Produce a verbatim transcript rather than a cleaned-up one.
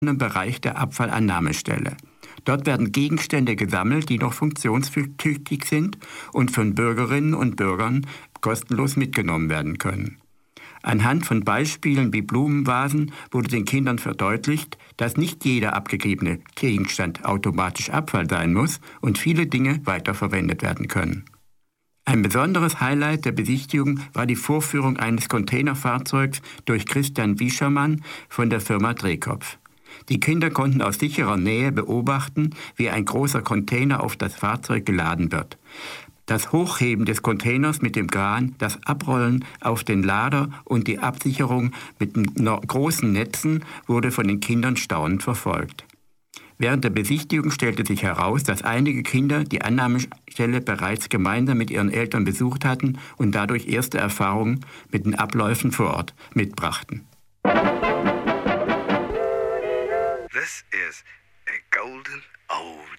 Bereich der Abfallannahmestelle. Dort werden Gegenstände gesammelt, die noch funktionstüchtig sind und von Bürgerinnen und Bürgern kostenlos mitgenommen werden können. Anhand von Beispielen wie Blumenvasen wurde den Kindern verdeutlicht, dass nicht jeder abgegebene Gegenstand automatisch Abfall sein muss und viele Dinge weiterverwendet werden können. Ein besonderes Highlight der Besichtigung war die Vorführung eines Containerfahrzeugs durch Christian Wischermann von der Firma Drehkopf. Die Kinder konnten aus sicherer Nähe beobachten, wie ein großer Container auf das Fahrzeug geladen wird. Das Hochheben des Containers mit dem Kran, das Abrollen auf den Lader und die Absicherung mit großen Netzen wurde von den Kindern staunend verfolgt. Während der Besichtigung stellte sich heraus, dass einige Kinder die Annahmestelle bereits gemeinsam mit ihren Eltern besucht hatten und dadurch erste Erfahrungen mit den Abläufen vor Ort mitbrachten. This is a golden old